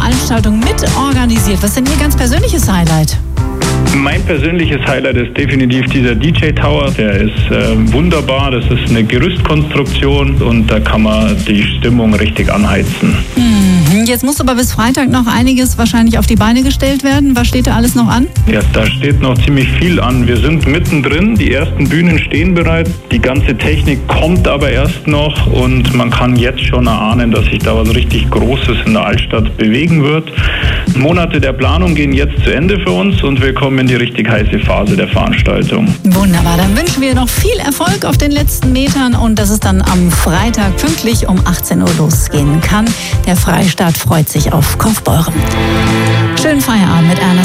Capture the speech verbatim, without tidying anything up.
Veranstaltung mit organisiert. Was ist denn Ihr ganz persönliches Highlight? Mein persönliches Highlight ist definitiv dieser D J Tower. Der ist äh, wunderbar. Das ist eine Gerüstkonstruktion und da kann man die Stimmung richtig anheizen. Mhm. Jetzt muss aber bis Freitag noch einiges wahrscheinlich auf die Beine gestellt werden. Was steht da alles noch an? Ja, da steht noch ziemlich viel an. Wir sind mittendrin. Die ersten Bühnen stehen bereits. Die ganze Technik kommt aber erst noch und man kann jetzt schon erahnen, dass sich da was richtig Großes in der Altstadt bewegen wird. Monate der Planung gehen jetzt zu Ende für uns und wir kommen in die richtig heiße Phase der Veranstaltung. Wunderbar, dann wünschen wir noch viel Erfolg auf den letzten Metern und dass es dann am Freitag pünktlich um achtzehn Uhr losgehen kann. Der Freistaat freut sich auf Kaufbeuren. Schönen Feierabend mit Erna.